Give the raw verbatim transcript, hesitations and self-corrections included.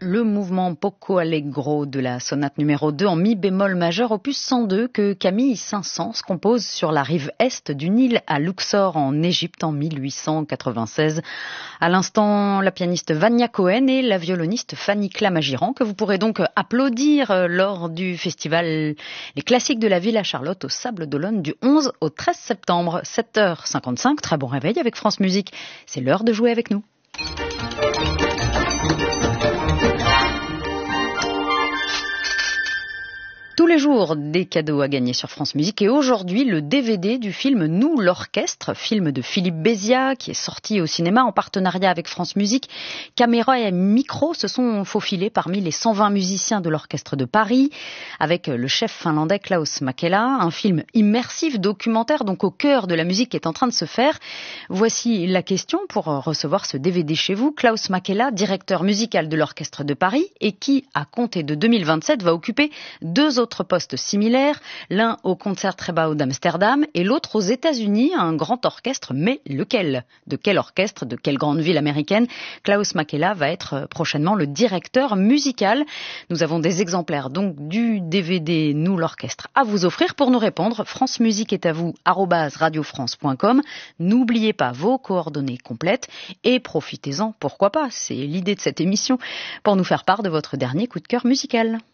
le mouvement Poco Allegro de la sonate numéro deux en mi bémol majeur opus cent deux que Camille Saint-Saëns compose sur la rive est du Nil à Luxor en Égypte en mille huit cent quatre-vingt-seize. À l'instant, la pianiste Vania Cohen et la violoniste Fanny Clamagiran que vous pourrez donc applaudir lors du festival Les Classiques de la Ville à Charlotte au Sable d'Olonne du onze au treize septembre, sept heures cinquante-cinq. Très bon réveil avec France Musique. C'est l'heure de jouer avec nous. Tous les jours, des cadeaux à gagner sur France Musique et aujourd'hui, le D V D du film Nous l'Orchestre, film de Philippe Béziat qui est sorti au cinéma en partenariat avec France Musique. Caméra et micro se sont faufilés parmi les cent vingt musiciens de l'Orchestre de Paris avec le chef finlandais Klaus Mäkelä, un film immersif, documentaire, donc au cœur de la musique qui est en train de se faire. Voici la question pour recevoir ce D V D chez vous. Klaus Mäkelä, directeur musical de l'Orchestre de Paris et qui, à compter de deux mille vingt-sept, va occuper deux autres postes similaires, l'un au Concertgebouw d'Amsterdam et l'autre aux États-Unis, un grand orchestre, mais lequel ? De quel orchestre ? De quelle grande ville américaine ? Klaus Mäkelä va être prochainement le directeur musical. Nous avons des exemplaires donc du D V D Nous l'Orchestre à vous offrir. Pour nous répondre, France Musique est à vous, arobase radiofrance point com. N'oubliez pas vos coordonnées complètes et profitez-en, pourquoi pas, c'est l'idée de cette émission, pour nous faire part de votre dernier coup de cœur musical.